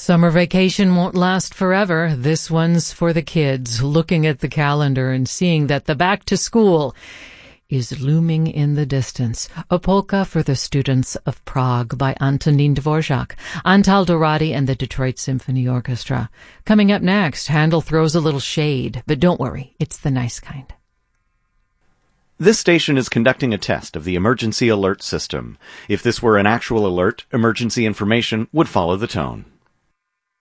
Summer vacation won't last forever. This one's for the kids, looking at the calendar and seeing that the back to school is looming in the distance. A polka for the students of Prague by Antonín Dvořák, Antal Dorády and the Detroit Symphony Orchestra. Coming up next, Handel throws a little shade, but don't worry, it's the nice kind. This station is conducting a test of the emergency alert system. If this were an actual alert, emergency information would follow the tone.